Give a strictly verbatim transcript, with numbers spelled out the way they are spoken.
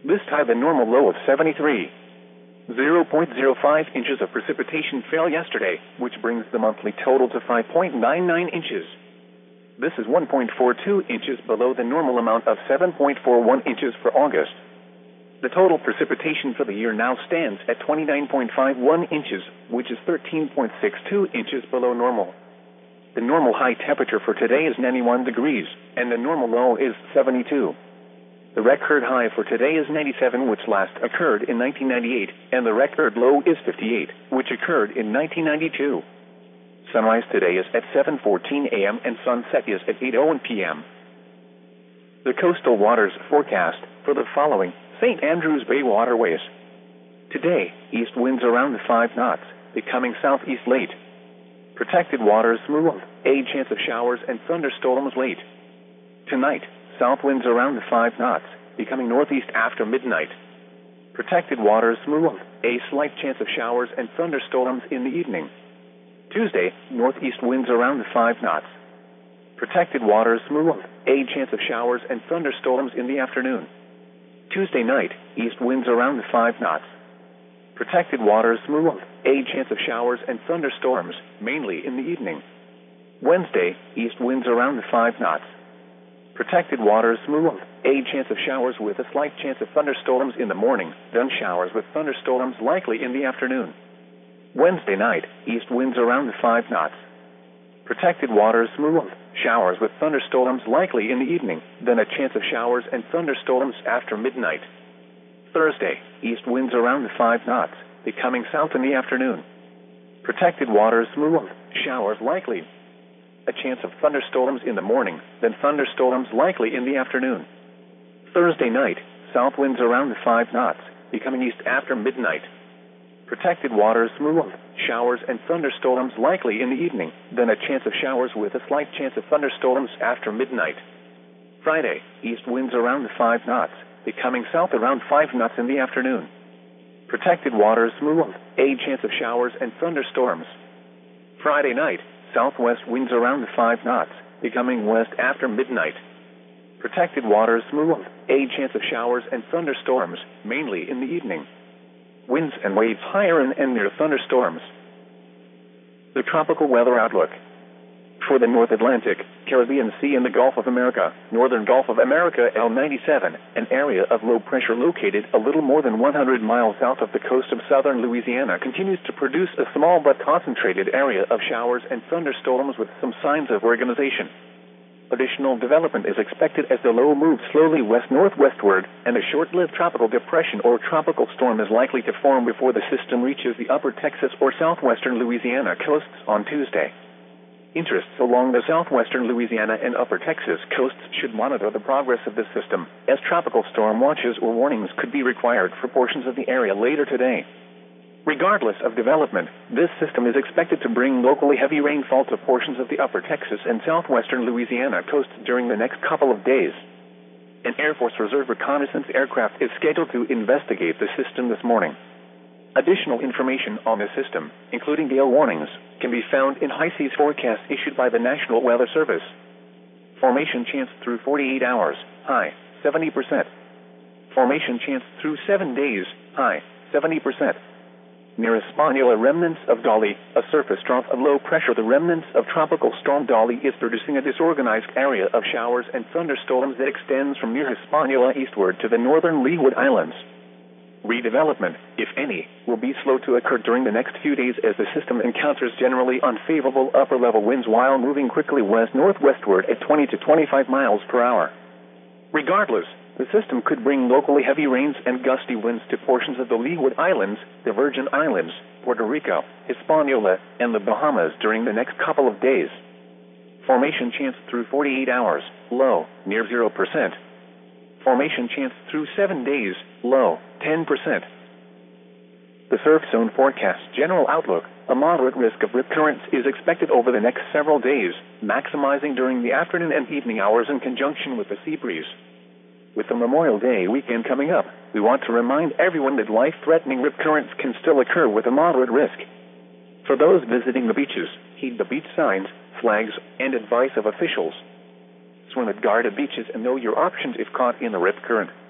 This time the normal low of seventy-three. zero point zero five inches of precipitation fell yesterday, which brings the monthly total to five point nine nine inches. This is one point four two inches below the normal amount of seven point four one inches for August. The total precipitation for the year now stands at twenty-nine point five one inches, which is thirteen point six two inches below normal. The normal high temperature for today is ninety-one degrees, and the normal low is seventy-two. The record high for today is ninety-seven, which last occurred in nineteen ninety-eight, and the record low is fifty-eight, which occurred in nineteen ninety-two. Sunrise today is at seven fourteen a m and sunset is at eight oh one p m The coastal waters forecast for the following Saint Andrews Bay waterways. Today, east winds around five knots, becoming southeast late. Protected waters smooth, a chance of showers and thunderstorms late. Tonight, south winds around five knots, becoming northeast after midnight. Protected waters smooth, a slight chance of showers and thunderstorms in the evening. Tuesday, northeast winds around five knots. Protected waters smooth, a chance of showers and thunderstorms in the afternoon. Tuesday night, east winds around five knots. Protected waters smooth, a chance of showers and thunderstorms, mainly in the evening. Wednesday, east winds around five knots. Protected waters smooth, a chance of showers with a slight chance of thunderstorms in the morning, then showers with thunderstorms likely in the afternoon. Wednesday night, east winds around five knots. Protected waters smooth, showers with thunderstorms likely in the evening, then a chance of showers and thunderstorms after midnight. Thursday, east winds around five knots, becoming south in the afternoon. Protected waters smooth, showers likely. A chance of thunderstorms in the morning, then thunderstorms likely in the afternoon. Thursday night, south winds around five knots, becoming east after midnight. Protected waters smooth, showers and thunderstorms likely in the evening, then a chance of showers with a slight chance of thunderstorms after midnight. Friday, east winds around five knots, becoming south around five knots in the afternoon. Protected waters smooth, a chance of showers and thunderstorms. Friday night, southwest winds around five knots, becoming west after midnight. Protected waters smooth, a chance of showers and thunderstorms, mainly in the evening. Winds and waves higher and, and near thunderstorms. The tropical weather outlook. For the North Atlantic, Caribbean Sea and the Gulf of America, Northern Gulf of America L ninety-seven, an area of low pressure located a little more than one hundred miles south of the coast of southern Louisiana continues to produce a small but concentrated area of showers and thunderstorms with some signs of organization. Additional development is expected as the low moves slowly west-northwestward, and a short-lived tropical depression or tropical storm is likely to form before the system reaches the upper Texas or southwestern Louisiana coasts on Tuesday. Interests along the southwestern Louisiana and upper Texas coasts should monitor the progress of this system, as tropical storm watches or warnings could be required for portions of the area later today. Regardless of development, this system is expected to bring locally heavy rainfall to portions of the upper Texas and southwestern Louisiana coasts during the next couple of days. An Air Force Reserve reconnaissance aircraft is scheduled to investigate the system this morning. Additional information on the system, including gale warnings, can be found in high seas forecasts issued by the National Weather Service. Formation chance through forty-eight hours, high, seventy percent. Formation chance through seven days, high, seventy percent. Near Hispaniola, remnants of Dolly, a surface trough of low pressure. The remnants of Tropical Storm Dolly is producing a disorganized area of showers and thunderstorms that extends from near Hispaniola eastward to the northern Leeward Islands. Redevelopment, if any, will be slow to occur during the next few days as the system encounters generally unfavorable upper-level winds while moving quickly west-northwestward at twenty to twenty-five miles per hour. Regardless, the system could bring locally heavy rains and gusty winds to portions of the Leeward Islands, the Virgin Islands, Puerto Rico, Hispaniola, and the Bahamas during the next couple of days. Formation chance through forty-eight hours, low, near zero percent. Formation chance through seven days, low, ten percent. The surf zone forecast general outlook, a moderate risk of rip currents is expected over the next several days, maximizing during the afternoon and evening hours in conjunction with the sea breeze. With the Memorial Day weekend coming up, we want to remind everyone that life-threatening rip currents can still occur with a moderate risk. For those visiting the beaches, heed the beach signs, flags, and advice of officials. Swim at guarded beaches and know your options if caught in the rip current.